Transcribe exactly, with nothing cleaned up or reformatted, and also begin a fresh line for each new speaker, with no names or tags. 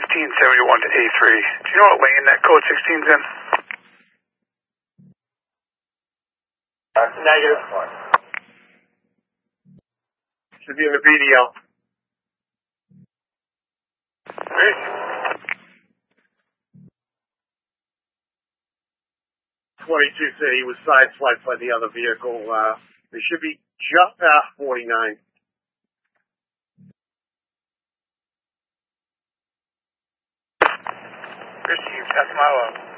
sixteen seventy-one to A three. Do you know what lane that code sixteen's in?
Uh, negative. Should be in the B D L.
Great.
twenty-two said he was sideswiped by the other vehicle. Uh, they should be just past forty-nine.
Received, that's my love.